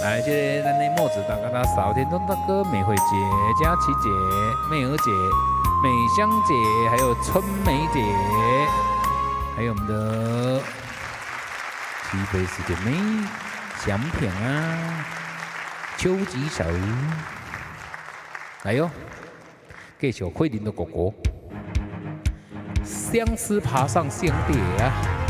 来，谢谢咱的墨子大哥、大少天中大哥、美惠姐、佳琪姐、媚儿姐、美香姐，还有春梅姐，还有我们的西北世界妹、香片啊、秋吉手，来哟，继续慧玲的哥哥，相思爬上香蝶啊。